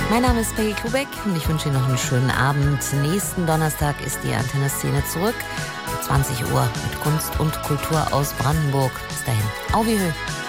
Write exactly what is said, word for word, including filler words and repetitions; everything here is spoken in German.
Mein Name ist Peggy Klubeck und ich wünsche Ihnen noch einen schönen Abend. Nächsten Donnerstag ist die Antenne-Szene zurück. Um zwanzig Uhr mit Kunst und Kultur aus Brandenburg. Bis dahin. Au wie Hö.